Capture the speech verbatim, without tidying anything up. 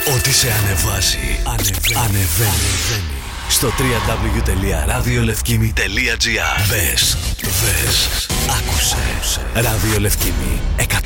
Ό,τι σε ανεβάζει, ανεβαίνει. ανεβαίνει. ανεβαίνει. Στο double-u double-u double-u τελεία ραδιολευκήμι τελεία τζι άρ. Μπες, μπες, άκουσε. Ραδιολευκήμι εκατό